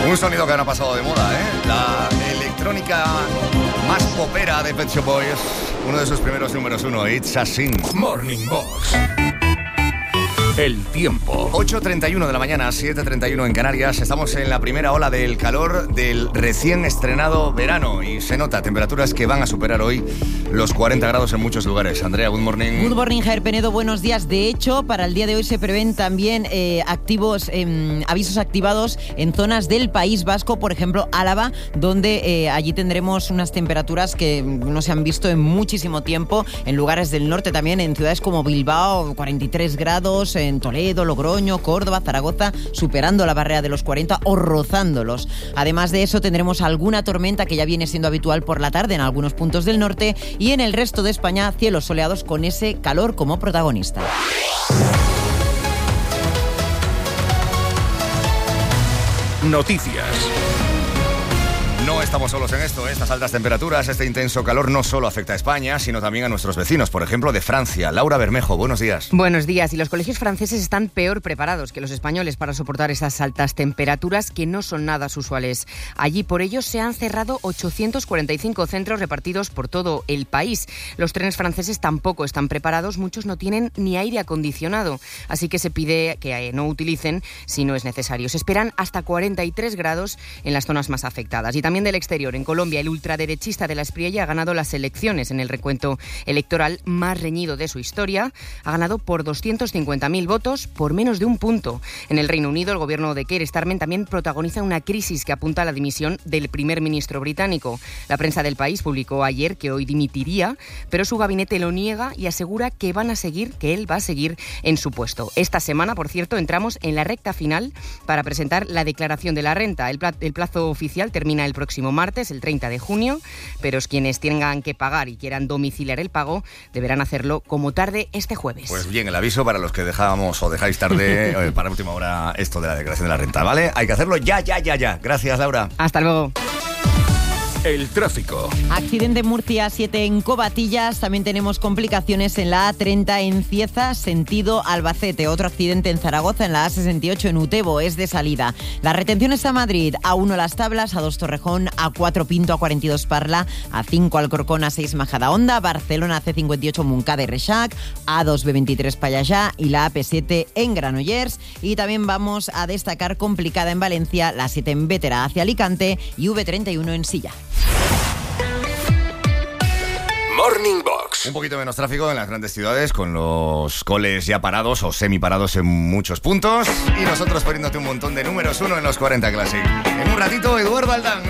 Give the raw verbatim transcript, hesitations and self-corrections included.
Un sonido que no ha pasado de moda, ¿eh? La electrónica más popera de Pet Shop Boys. Uno de sus primeros números uno, It's a Sin. Morning Box. El tiempo. ocho treinta y uno de la mañana, siete treinta y uno en Canarias. Estamos en la primera ola del calor del recién estrenado verano y se nota temperaturas que van a superar hoy los cuarenta grados en muchos lugares. Andrea, good morning. Good morning, Javier Penedo, buenos días. De hecho, para el día de hoy se prevén también eh, activos, eh, avisos activados en zonas del País Vasco, por ejemplo, Álava, donde eh, allí tendremos unas temperaturas que no se han visto en muchísimo tiempo. En lugares del norte también, en ciudades como Bilbao, cuarenta y tres grados, en Toledo, Logroño, Córdoba, Zaragoza, superando la barrera de los cuarenta o rozándolos. Además de eso, tendremos alguna tormenta que ya viene siendo habitual por la tarde en algunos puntos del norte y en el resto de España, cielos soleados con ese calor como protagonista. Noticias. No estamos solos en esto, ¿eh? Estas altas temperaturas, este intenso calor no solo afecta a España, sino también a nuestros vecinos, por ejemplo, de Francia. Laura Bermejo, buenos días. Buenos días. Y los colegios franceses están peor preparados que los españoles para soportar esas altas temperaturas que no son nada usuales. Allí, por ello, se han cerrado ochocientos cuarenta y cinco centros repartidos por todo el país. Los trenes franceses tampoco están preparados, muchos no tienen ni aire acondicionado, así que se pide que no utilicen si no es necesario. Se esperan hasta cuarenta y tres grados en las zonas más afectadas. Y también También del exterior. En Colombia, el ultraderechista de la Espriella ha ganado las elecciones en el recuento electoral más reñido de su historia. Ha ganado por doscientos cincuenta mil votos, por menos de un punto. En el Reino Unido, el gobierno de Keir Starmer también protagoniza una crisis que apunta a la dimisión del primer ministro británico. La prensa del país publicó ayer que hoy dimitiría, pero su gabinete lo niega y asegura que van a seguir, que él va a seguir en su puesto. Esta semana, por cierto, entramos en la recta final para presentar la declaración de la renta. El, pla- el plazo oficial termina el próximo martes, el treinta de junio, pero quienes tengan que pagar y quieran domiciliar el pago deberán hacerlo como tarde este jueves. Pues bien, el aviso para los que dejábamos o dejáis tarde eh, para última hora esto de la declaración de la renta, ¿vale? Hay que hacerlo ya, ya, ya, ya. Gracias, Laura. Hasta luego. El tráfico. Accidente en Murcia, siete en Covatillas. También tenemos complicaciones en la A treinta en Cieza, sentido Albacete. Otro accidente en Zaragoza, en la A sesenta y ocho en Utebo, es de salida. Las retenciones a Madrid, A uno Las Tablas, A dos Torrejón, A cuatro Pinto, A cuarenta y dos Parla, A cinco Alcorcón, A seis Majadahonda, Barcelona, C cincuenta y ocho Montcada y Reixac, A dos B veintitrés Payallá y la A P siete en Granollers. Y también vamos a destacar complicada en Valencia, la siete en Bétera hacia Alicante y V treinta y uno en Silla. Morning Box. Un poquito menos tráfico en las grandes ciudades, con los coles ya parados o semiparados en muchos puntos. Y nosotros poniéndote un montón de números uno en los cuarenta Classic. En un ratito, Eduardo Aldán.